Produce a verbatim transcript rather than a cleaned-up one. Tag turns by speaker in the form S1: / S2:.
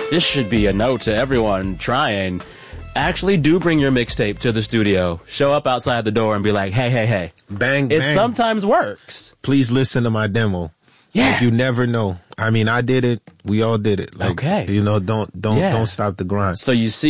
S1: this should be a note to everyone trying. Actually do bring your mixtape to the studio. Show up outside the door and be like, hey, hey, hey.
S2: Bang,
S1: it
S2: bang.
S1: It sometimes works.
S2: Please listen to my demo.
S1: Yeah.
S2: Like, you never know. I mean, I did it. We all did it. Like,
S1: okay.
S2: You know, don't don't
S1: yeah.
S2: don't stop the grind.
S1: So you see